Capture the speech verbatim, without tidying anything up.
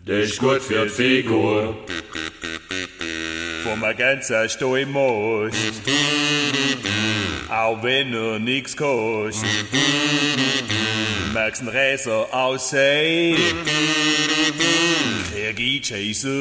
Das ist gut für die Figur. Vom ganzen Sto im Most, auch wenn er nix kostet. Merkst ein Räser aussehen, Krieg ich